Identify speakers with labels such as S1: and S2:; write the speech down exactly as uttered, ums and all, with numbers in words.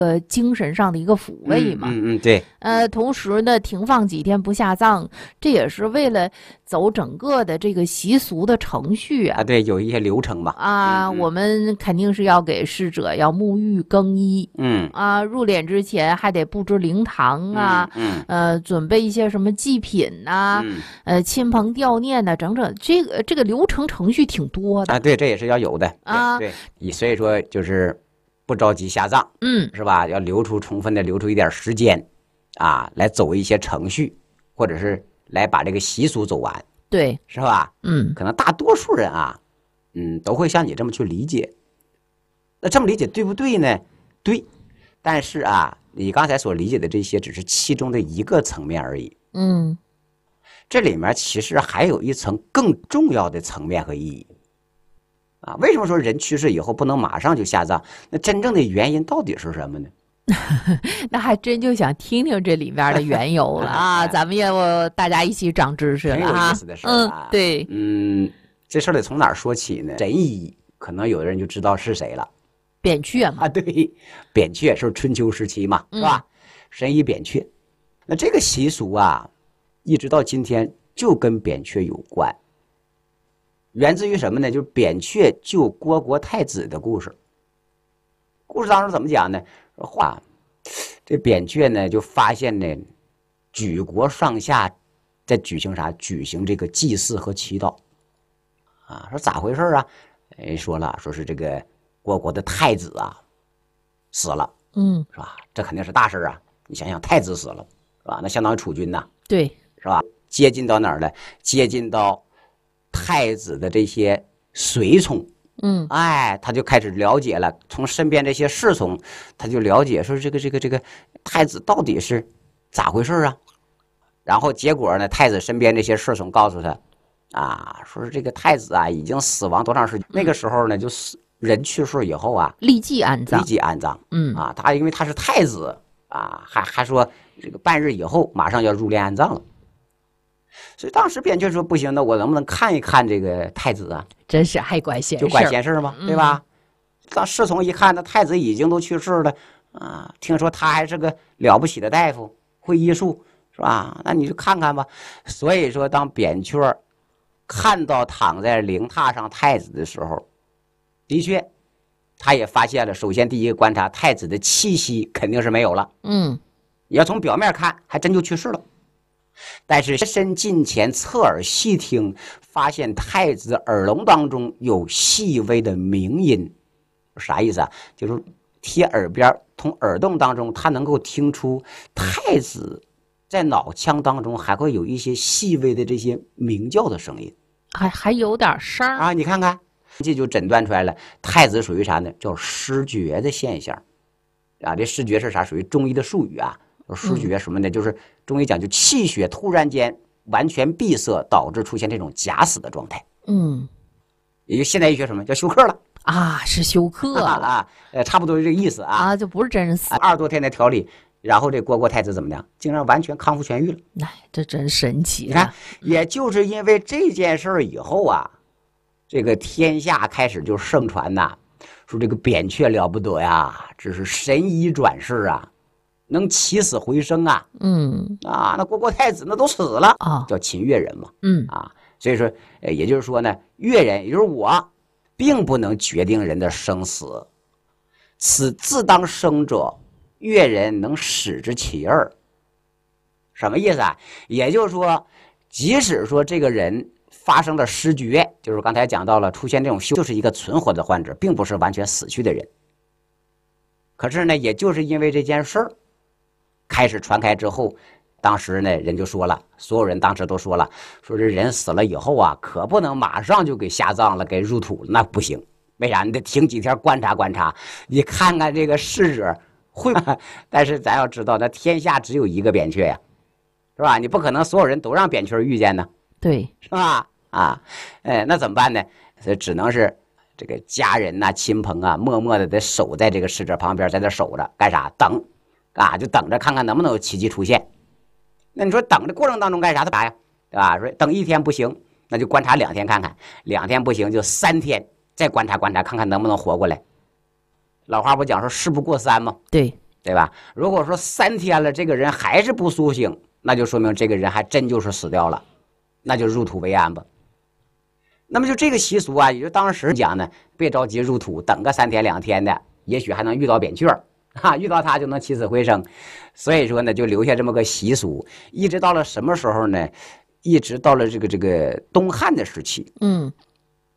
S1: 呃精神上的一个抚慰嘛。
S2: 嗯 嗯, 嗯对。
S1: 呃，同时呢，停放几天不下葬，这也是为了走整个的这个习俗的程序啊。
S2: 啊，对，有一些流程嘛。
S1: 啊，
S2: 嗯嗯、
S1: 我们肯定是要给逝者要沐浴更衣。
S2: 嗯。
S1: 啊，入殓之前还得布置灵堂啊。
S2: 嗯, 嗯
S1: 呃，准备一些什么祭品呐、啊
S2: 嗯，
S1: 呃，亲朋吊念呐、啊，整整这个这个流程程序挺多的
S2: 啊。对，这也是要有的
S1: 啊。
S2: 对，对，所以说就是不着急下葬，
S1: 嗯，
S2: 是吧？要留出充分的留出一点时间。啊，来走一些程序，或者是来把这个习俗走完，
S1: 对，
S2: 是吧？
S1: 嗯，
S2: 可能大多数人啊，嗯，都会像你这么去理解。那这么理解对不对呢？对，但是啊，你刚才所理解的这些只是其中的一个层面而已。
S1: 嗯，
S2: 这里面其实还有一层更重要的层面和意义。啊，为什么说人去世以后不能马上就下葬？那真正的原因到底是什么呢？
S1: 那还真就想听听这里面的缘由了啊！咱们要大家一起长知识了啊！
S2: 很有意思的事儿啊！
S1: 嗯，对，
S2: 嗯，这事儿得从哪儿说起呢？神医可能有的人就知道是谁了，
S1: 扁鹊嘛。
S2: 啊，对，扁鹊是春秋时期嘛，是吧？嗯、神医扁鹊，那这个习俗啊，一直到今天就跟扁鹊有关。源自于什么呢？就是扁鹊救虢国太子的故事。故事当中怎么讲呢？话，这扁鹊呢就发现呢，举国上下在举行啥？举行这个祭祀和祈祷，啊，说咋回事啊？哎，说了，说是这个虢国的太子啊死了，
S1: 嗯，
S2: 是吧？这肯定是大事啊！你想想，太子死了，是吧？那相当于储君呐，
S1: 对，
S2: 是吧？接近到哪儿了？接近到太子的这些随从。
S1: 嗯，
S2: 哎，他就开始了解了，从身边这些侍从，他就了解说这个这个这个太子到底是咋回事啊？然后结果呢，太子身边这些侍从告诉他，啊，说是这个太子啊已经死亡多长时间？嗯、那个时候呢，就死人去世以后啊，
S1: 立即安葬，
S2: 立即安葬。
S1: 嗯
S2: 啊，他因为他是太子啊，还还说这个半日以后马上要入殓安葬了。所以当时扁鹊说不行，那我能不能看一看这个太子啊？
S1: 真是还管闲事，
S2: 就管闲事嘛，
S1: 嗯、
S2: 对吧？当侍从一看，那太子已经都去世了啊，听说他还是个了不起的大夫，会医术，是吧？那你就看看吧。所以说，当扁鹊看到躺在灵榻上太子的时候，的确，他也发现了。首先，第一个观察，太子的气息肯定是没有了。
S1: 嗯，
S2: 你要从表面看，还真就去世了。但是身近前侧耳细听，发现太子耳聋当中有细微的鸣音。啥意思啊？就是贴耳边，从耳洞当中，他能够听出太子在脑腔当中还会有一些细微的这些鸣叫的声音，
S1: 还还有点声
S2: 啊！你看看，这就诊断出来了，太子属于啥呢？叫失觉的现象啊！这失觉是啥？属于中医的术语啊。失觉什么呢？就是中医讲，就气血突然间完全闭塞，导致出现这种假死的状态。
S1: 嗯，
S2: 也就现代医学什么叫休克了
S1: 啊？是休克了
S2: 啊？呃，差不多是这个意思啊。
S1: 啊，就不是真死。
S2: 二十多天的调理，然后这虢国太子怎么样？竟然完全康复痊愈了。
S1: 哎，这真神奇！
S2: 你看，也就是因为这件事儿以后啊，这个天下开始就盛传呐，说这个扁鹊了不得呀，这是神医转世啊。能起死回生啊！
S1: 嗯
S2: 啊，那虢国太子那都死了
S1: 啊、哦，
S2: 叫秦越人嘛。
S1: 嗯
S2: 啊，所以说，呃，也就是说呢，越人也就是我，并不能决定人的生死，此自当生者，越人能使之其二。什么意思啊？也就是说，即使说这个人发生了失觉，就是刚才讲到了出现这种休，就是一个存活的患者，并不是完全死去的人。可是呢，也就是因为这件事儿。开始传开之后，当时呢人就说了，所有人当时都说了，说这人死了以后啊，可不能马上就给下葬了，给入土了，那不行。为啥？你得停几天观察观察，你看看这个逝者会。但是咱要知道，那天下只有一个扁鹊呀，是吧？你不可能所有人都让扁鹊遇见呢，
S1: 对，
S2: 是吧？啊，哎，那怎么办呢？所以只能是这个家人呐、啊、亲朋啊，默默的得守在这个逝者旁边，在这守着，干啥？等。啊，就等着看看能不能有奇迹出现。那你说等的过程当中干啥？他啥呀？对吧？说等一天不行，那就观察两天看看；两天不行就三天再观察观察，看看能不能活过来。老话不讲说事不过三吗？
S1: 对，
S2: 对吧？如果说三天了，这个人还是不苏醒，那就说明这个人还真就是死掉了，那就入土为安吧。那么就这个习俗啊，也就当时讲呢，别着急入土，等个三天两天的，也许还能遇到扁鹊儿，哈，遇到他就能起死回生。所以说呢，就留下这么个习俗，一直到了什么时候呢？一直到了这个这个东汉的时期，
S1: 嗯，